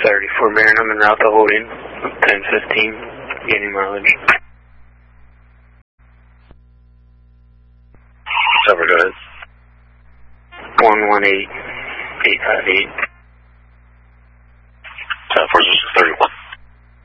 34 Marin, I'm en route to holding, 1015, gaining mileage. Over, go ahead. 118858. 4631.